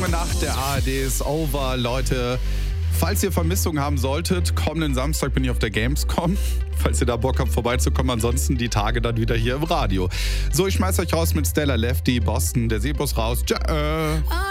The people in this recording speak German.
Lange Nacht der ARD ist over, Leute. Falls ihr Vermissungen haben solltet, kommenden Samstag bin ich auf der Gamescom. Falls ihr da Bock habt, vorbeizukommen, ansonsten die Tage dann wieder hier im Radio. So, ich schmeiß euch raus mit Stella Lefty, Boston, der Seebus raus. Tschö.